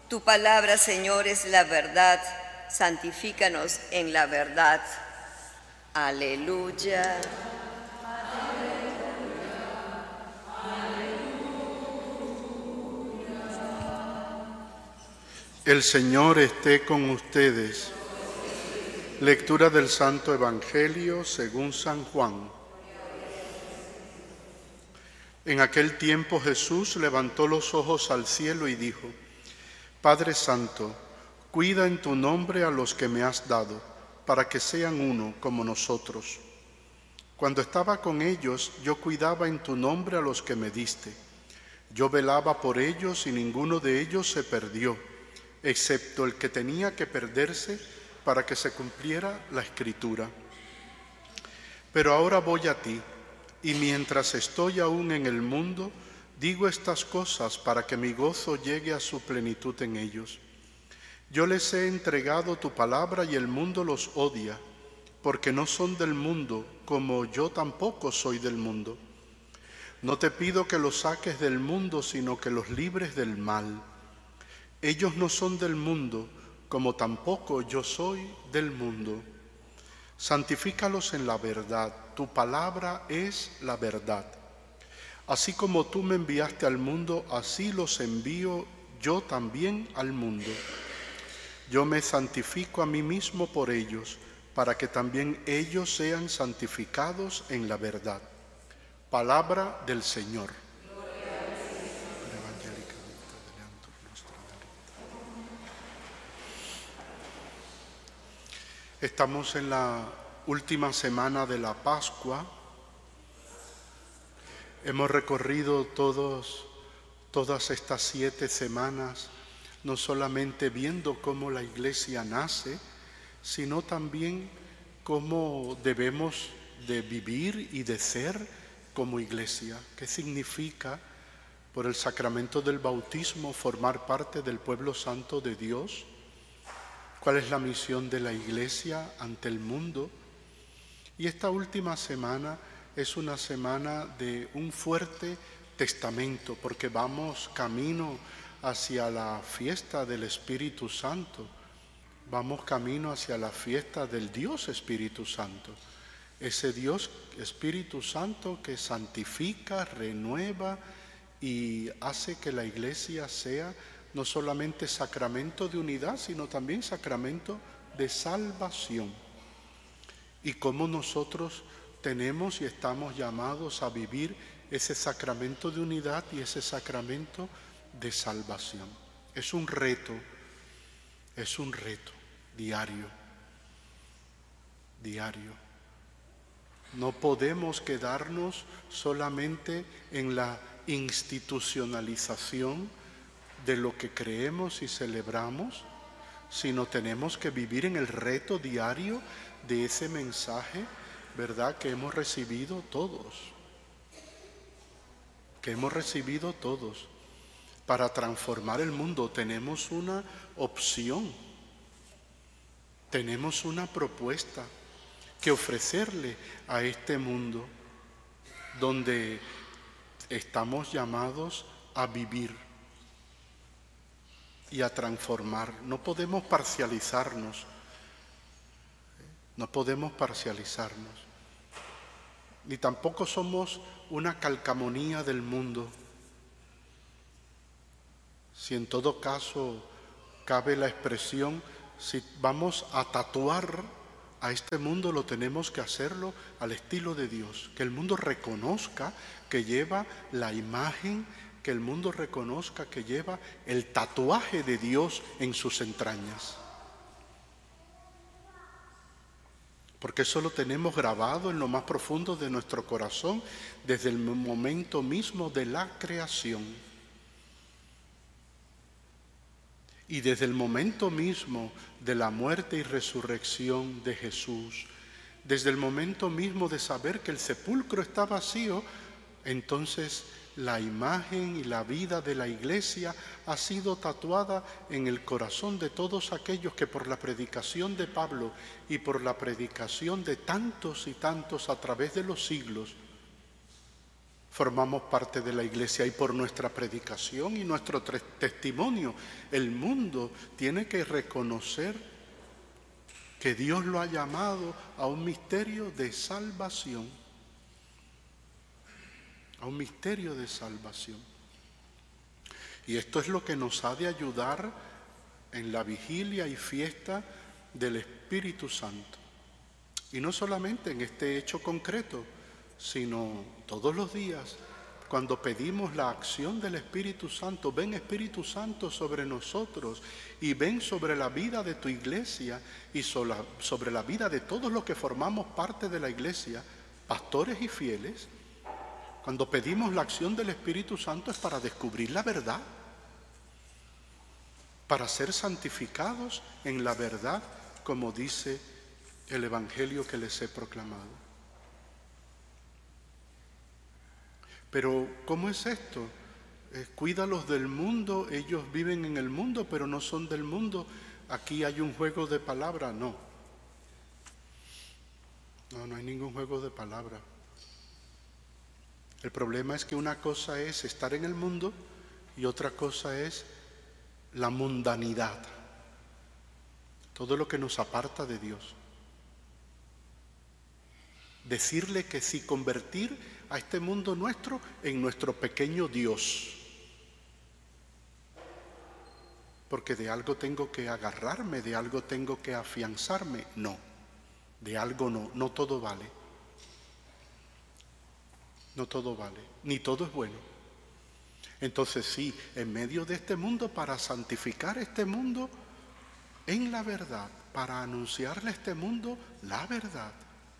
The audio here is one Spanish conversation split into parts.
Tu palabra, Señor, es la verdad. Santifícanos en la verdad. Aleluya. El Señor esté con ustedes. Lectura del Santo Evangelio según San Juan. En aquel tiempo Jesús levantó los ojos al cielo y dijo: Padre Santo, cuida en tu nombre a los que me has dado, para que sean uno como nosotros. Cuando estaba con ellos, yo cuidaba en tu nombre a los que me diste. Yo velaba por ellos y ninguno de ellos se perdió, excepto el que tenía que perderse para que se cumpliera la Escritura. Pero ahora voy a ti, y mientras estoy aún en el mundo, digo estas cosas para que mi gozo llegue a su plenitud en ellos. Yo les he entregado tu palabra y el mundo los odia, porque no son del mundo, como yo tampoco soy del mundo. No te pido que los saques del mundo, sino que los libres del mal. Ellos no son del mundo, como tampoco yo soy del mundo. Santifícalos en la verdad, tu palabra es la verdad. Así como tú me enviaste al mundo, así los envío yo también al mundo. Yo me santifico a mí mismo por ellos, para que también ellos sean santificados en la verdad. Palabra del Señor. Estamos en la última semana de la Pascua. Hemos recorrido todas estas 7 semanas, no solamente viendo cómo la Iglesia nace, sino también cómo debemos de vivir y de ser como Iglesia. ¿Qué significa por el sacramento del bautismo formar parte del pueblo santo de Dios? ¿Cuál es la misión de la Iglesia ante el mundo? Y esta última semana es una semana de un fuerte testamento, porque vamos camino hacia la fiesta del Espíritu Santo, vamos camino hacia la fiesta del Dios Espíritu Santo, ese Dios Espíritu Santo que santifica, renueva y hace que la Iglesia sea no solamente sacramento de unidad, sino también sacramento de salvación. Y cómo nosotros tenemos y estamos llamados a vivir ese sacramento de unidad y ese sacramento de salvación. Es un reto diario. No podemos quedarnos solamente en la institucionalización de lo que creemos y celebramos, sino tenemos que vivir en el reto diario de ese mensaje, ¿verdad?, que hemos recibido todos, para transformar el mundo. Tenemos una opción, tenemos una propuesta que ofrecerle a este mundo donde estamos llamados a vivir y a transformar. No podemos parcializarnos, ni tampoco somos una calcamonía del mundo. Si en todo caso cabe la expresión, si vamos a tatuar a este mundo, lo tenemos que hacerlo al estilo de Dios, que el mundo reconozca que lleva la imagen, que el mundo reconozca que lleva el tatuaje de Dios en sus entrañas. Porque eso lo tenemos grabado en lo más profundo de nuestro corazón desde el momento mismo de la creación. Y desde el momento mismo de la muerte y resurrección de Jesús, desde el momento mismo de saber que el sepulcro está vacío, entonces la imagen y la vida de la Iglesia ha sido tatuada en el corazón de todos aquellos que por la predicación de Pablo y por la predicación de tantos y tantos a través de los siglos formamos parte de la iglesia y por nuestra predicación y nuestro testimonio, el mundo tiene que reconocer que Dios lo ha llamado a un misterio de salvación. A un misterio de salvación. Y esto es lo que nos ha de ayudar en la vigilia y fiesta del Espíritu Santo. Y no solamente en este hecho concreto, sino todos los días, cuando pedimos la acción del Espíritu Santo. Ven, Espíritu Santo, sobre nosotros, y ven sobre la vida de tu iglesia y sobre la vida de todos los que formamos parte de la iglesia, pastores y fieles. Cuando pedimos la acción del Espíritu Santo es para descubrir la verdad, para ser santificados en la verdad, como dice el Evangelio que les he proclamado. Pero, ¿cómo es esto? Cuídalos del mundo, ellos viven en el mundo, pero no son del mundo. Aquí hay un juego de palabras, no. No hay ningún juego de palabras. El problema es que una cosa es estar en el mundo y otra cosa es la mundanidad. Todo lo que nos aparta de Dios. Decirle que sí, convertir a este mundo nuestro en nuestro pequeño Dios. Porque de algo tengo que agarrarme, de algo tengo que afianzarme. No, de algo no todo vale. No todo vale, ni todo es bueno. Entonces sí, en medio de este mundo, para santificar este mundo en la verdad, para anunciarle a este mundo la verdad.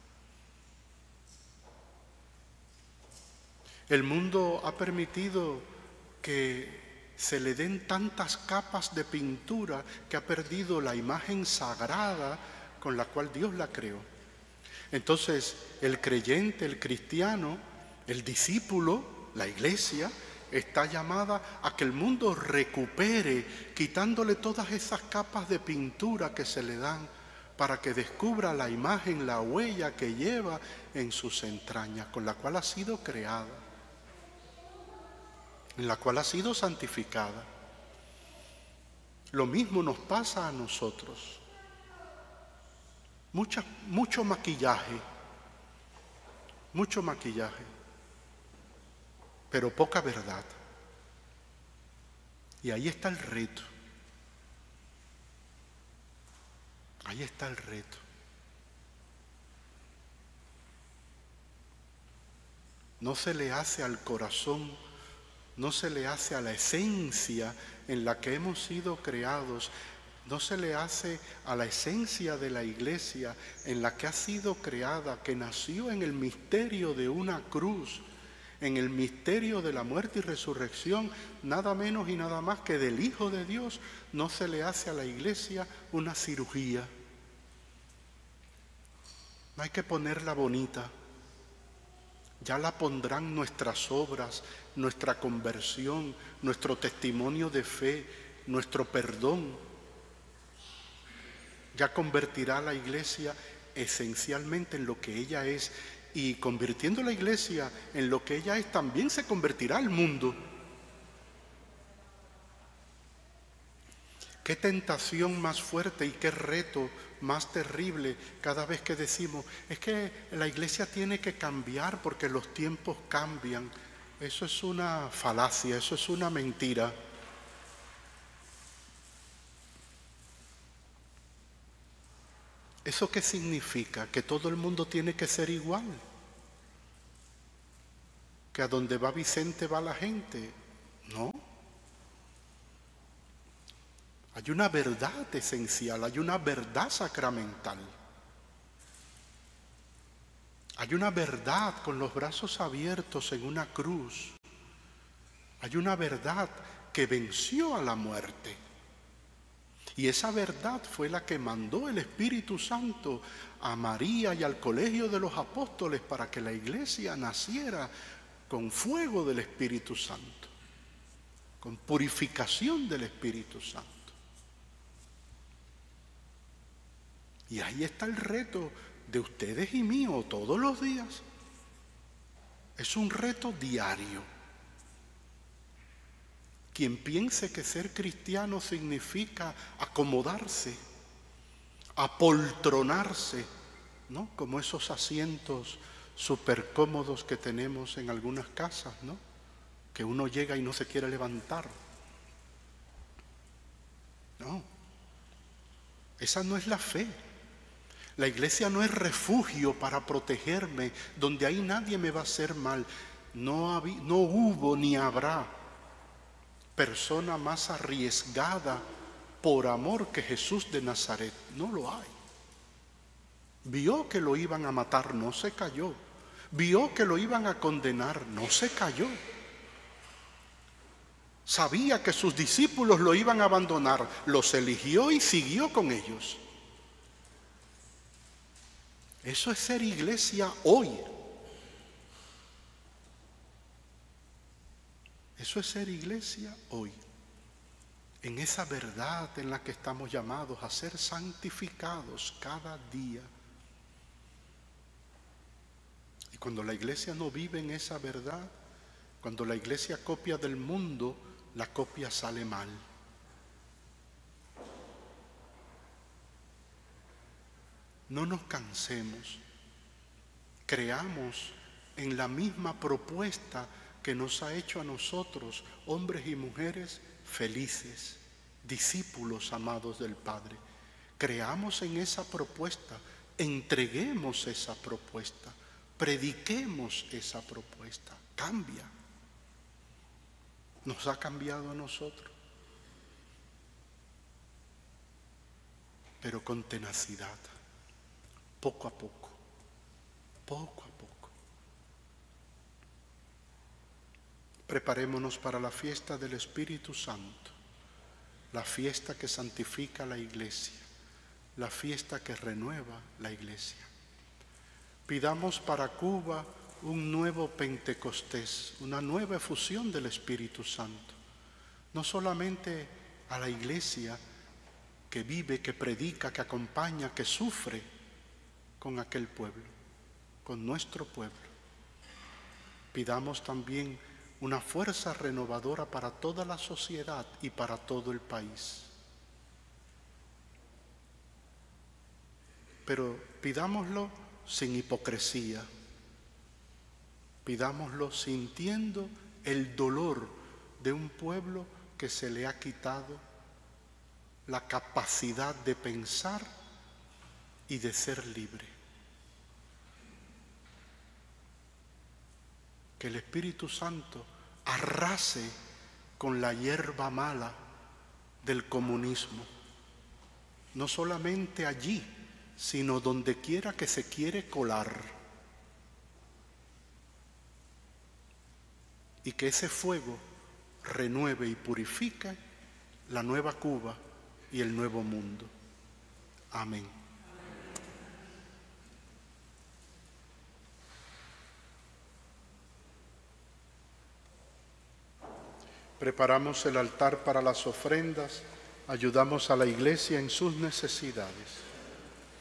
El mundo ha permitido que se le den tantas capas de pintura que ha perdido la imagen sagrada con la cual Dios la creó. Entonces, el creyente, el cristiano, el discípulo, la iglesia, está llamada a que el mundo recupere, quitándole todas esas capas de pintura que se le dan, para que descubra la imagen, la huella que lleva en sus entrañas, con la cual ha sido creada, en la cual ha sido santificada. Lo mismo nos pasa a nosotros. Mucho maquillaje, pero poca verdad. Y ahí está el reto. Ahí está el reto. No se le hace al corazón, no se le hace a la esencia en la que hemos sido creados, no se le hace a la esencia de la iglesia en la que ha sido creada, que nació en el misterio de una cruz, en el misterio de la muerte y resurrección, nada menos y nada más que del Hijo de Dios. No se le hace a la iglesia una cirugía. No hay que ponerla bonita. Ya la pondrán nuestras obras, nuestra conversión, nuestro testimonio de fe, nuestro perdón. Ya convertirá a la iglesia esencialmente en lo que ella es, y convirtiendo la iglesia en lo que ella es, también se convertirá el mundo. Qué tentación más fuerte y qué reto más terrible cada vez que decimos, es que la iglesia tiene que cambiar porque los tiempos cambian. Eso es una falacia, eso es una mentira. ¿Eso qué significa? ¿Que todo el mundo tiene que ser igual? ¿Que a donde va Vicente va la gente? No. Hay una verdad esencial, hay una verdad sacramental. Hay una verdad con los brazos abiertos en una cruz. Hay una verdad que venció a la muerte. Y esa verdad fue la que mandó el Espíritu Santo a María y al colegio de los apóstoles para que la iglesia naciera con fuego del Espíritu Santo, con purificación del Espíritu Santo. Y ahí está el reto de ustedes y mío todos los días. Es un reto diario. Quien piense que ser cristiano significa acomodarse, apoltronarse, ¿no? Como esos asientos súper cómodos que tenemos en algunas casas, ¿no? Que uno llega y no se quiere levantar. No, esa no es la fe. La iglesia no es refugio para protegerme, donde ahí nadie me va a hacer mal. No hubo ni habrá persona más arriesgada por amor que Jesús de Nazaret. No lo hay. Vio que lo iban a matar, no se cayó. Vio que lo iban a condenar, no se cayó. Sabía que sus discípulos lo iban a abandonar, los eligió y siguió con ellos. Eso es ser iglesia hoy. Eso es ser iglesia hoy. En esa verdad en la que estamos llamados a ser santificados cada día. Y cuando la iglesia no vive en esa verdad, cuando la iglesia copia del mundo, la copia sale mal. No nos cansemos, creamos en la misma propuesta que nos ha hecho a nosotros, hombres y mujeres felices, discípulos amados del Padre. Creamos en esa propuesta, entreguemos esa propuesta, prediquemos esa propuesta. Cambia. Nos ha cambiado a nosotros, pero con tenacidad. Poco a poco, poco a poco. Preparémonos para la fiesta del Espíritu Santo, la fiesta que santifica la iglesia, la fiesta que renueva la iglesia. Pidamos para Cuba un nuevo Pentecostés, una nueva efusión del Espíritu Santo, no solamente a la iglesia que vive, que predica, que acompaña, que sufre con aquel pueblo, con nuestro pueblo. Pidamos también una fuerza renovadora para toda la sociedad y para todo el país. Pero pidámoslo sin hipocresía, pidámoslo sintiendo el dolor de un pueblo que se le ha quitado la capacidad de pensar y de ser libre. Que el Espíritu Santo arrase con la hierba mala del comunismo, no solamente allí, sino donde quiera que se quiere colar. Y que ese fuego renueve y purifique la nueva Cuba y el nuevo mundo. Amén. Preparamos el altar para las ofrendas, ayudamos a la iglesia en sus necesidades.